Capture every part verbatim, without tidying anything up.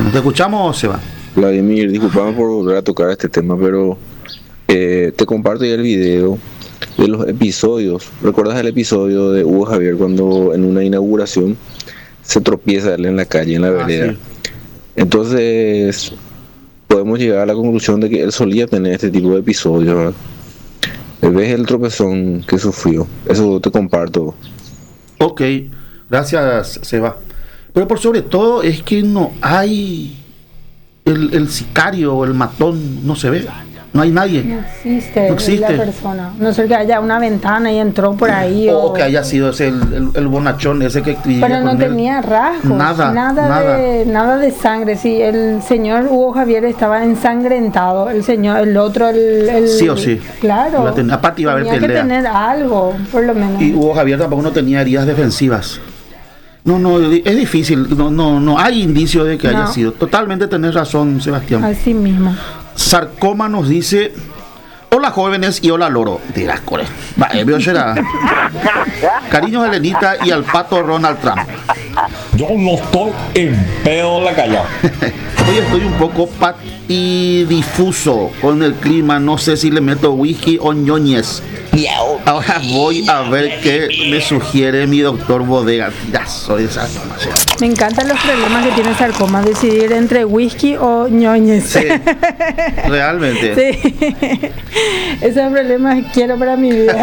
Bueno, te escuchamos, Seba. Vladimir, disculpame por volver a tocar este tema, pero eh, te comparto ya el video de los episodios. ¿Recuerdas el episodio de Hugo Javier cuando en una inauguración se tropieza él en la calle, en la vereda? Ah, sí. Entonces podemos llegar a la conclusión de que él solía tener este tipo de episodios, ¿verdad? Ves el tropezón que sufrió. Eso te comparto. Ok, gracias, Seba. Pero por sobre todo es que no hay el, el sicario o el matón, no se ve. No hay nadie. No existe, no existe la persona. No sé que haya una ventana y entró por ahí. O, o... o que haya sido ese el, el, el bonachón ese que pero no tenía rasgos. Nada, nada, nada. De, nada de sangre. Sí, el señor Hugo Javier estaba ensangrentado. El señor, el otro, el. el sí o sí. Claro. La ten, aparte iba a haber tenía pelea. que tener algo, por lo menos. Y Hugo Javier tampoco no tenía heridas defensivas. No, no, es difícil. No, no, no hay indicio de que no. haya sido. Totalmente tenés razón, Sebastián. Así mismo. Sarcoma nos dice: hola jóvenes y hola loro. Dirás, core. Vale, veo será. Cariños a Elenita y al pato Donald Trump. Yo no estoy en pedo en la calle. Hoy estoy un poco patidifuso con el clima. No sé si le meto whisky o ñoñez. Ahora voy a ver qué me sugiere mi doctor Bodega. Tirazo de esa. Me encantan los problemas que tiene Sarcoma, decidir entre whisky o ñoñez. Sí, realmente. Sí. Esos problemas quiero para mi vida.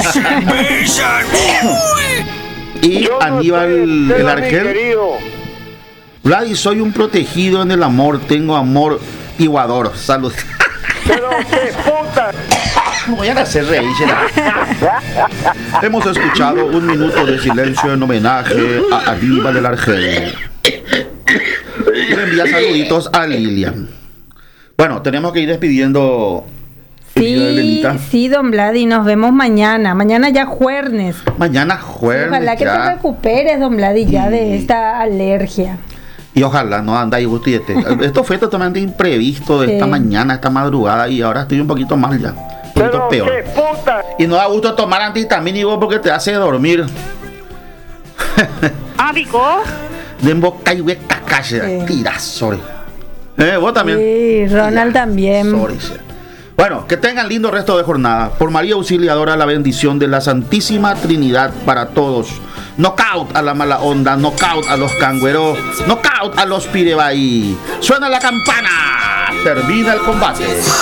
Y Yo Aníbal no el Argel. Vladi, soy un protegido en el amor. Tengo amor iguador. Salud. Pero qué puta. Voy a hacer reír. Hemos escuchado un minuto de silencio en homenaje a Aníbal el Argel. Le envía saluditos a Lilian. Bueno, tenemos que ir despidiendo. Sí, sí, don Vladi, nos vemos mañana. Mañana ya jueves. Mañana jueves. Ojalá que ya. te recuperes, don Vladi, ya y... de esta alergia. Y ojalá no anda y gusto y este. Esto fue totalmente imprevisto de sí. esta mañana, esta madrugada, y ahora estoy un poquito mal ya. Un poquito peor. Qué puta. Y no da gusto tomar antihistamínico porque te hace dormir. ¿Ah, Vico? De boca y hueca calle. Tira, sorry. Eh, vos también. Sí, Ronald Tira, también. Sorry. Bueno, que tengan lindo resto de jornada. Por María Auxiliadora, la bendición de la Santísima Trinidad para todos. Knockout a la mala onda, knockout a los cangüeros, knockout a los pirebaí. Suena la campana, termina el combate.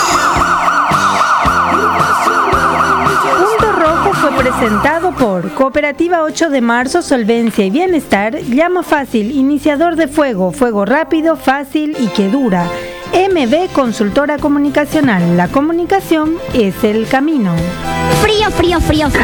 Punto Rojo fue presentado por Cooperativa ocho de marzo, Solvencia y Bienestar. Llama fácil, iniciador de fuego, fuego rápido, fácil y que dura. M B Consultora Comunicacional, la comunicación es el camino. Frío, frío, frío, frío.